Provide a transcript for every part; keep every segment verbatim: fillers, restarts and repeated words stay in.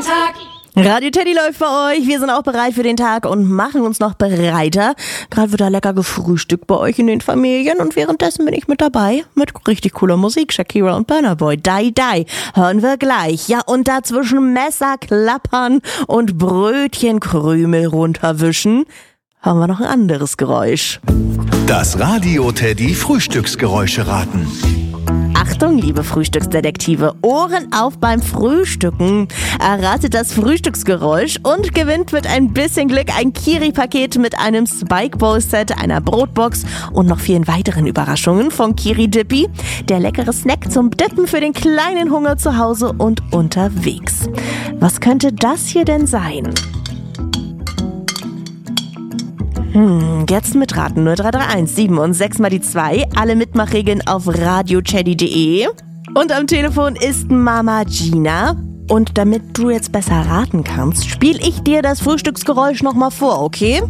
Tag. Radio Teddy läuft bei euch. Wir sind auch bereit für den Tag und machen uns noch bereiter. Gerade wird da lecker gefrühstückt bei euch in den Familien und währenddessen bin ich mit dabei mit richtig cooler Musik. Shakira und Burna Boy. Die, die. Hören wir gleich. Ja, und dazwischen Messer klappern und Brötchenkrümel runterwischen haben wir noch ein anderes Geräusch. Das Radio Teddy Frühstücksgeräusche raten. Achtung, liebe Frühstücksdetektive, Ohren auf beim Frühstücken. Erratet das Frühstücksgeräusch und gewinnt mit ein bisschen Glück ein Kiri-Paket mit einem Spike Bowl Set, einer Brotbox und noch vielen weiteren Überraschungen von Kiri Dippy. Der leckere Snack zum Dippen für den kleinen Hunger zu Hause und unterwegs. Was könnte das hier denn sein? Hm, jetzt mitraten. null drei drei eins sieben und sechs mal die zwei. Alle Mitmachregeln auf radio teddy punkt de. Und am Telefon ist Mama Gina. Und damit du jetzt besser raten kannst, spiele ich dir das Frühstücksgeräusch nochmal vor, okay?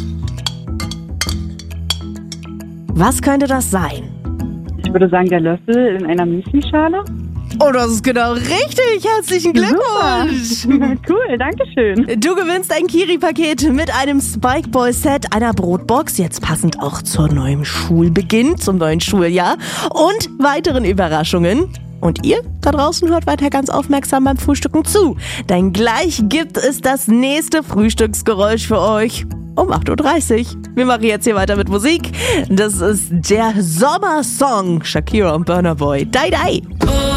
Was könnte das sein? Ich würde sagen, der Löffel in einer Müslischale. Oh, das ist genau richtig. Herzlichen Glückwunsch. Super. Cool, danke schön. Du gewinnst ein Kiri-Paket mit einem Spike Boy Set, einer Brotbox, jetzt passend auch zur neuen Schulbeginn, zum neuen Schuljahr und weiteren Überraschungen. Und ihr da draußen hört weiter ganz aufmerksam beim Frühstücken zu, denn gleich gibt es das nächste Frühstücksgeräusch für euch. Um acht Uhr dreißig. Wir machen jetzt hier weiter mit Musik. Das ist der Sommersong. Shakira und Burna Boy. Die, die.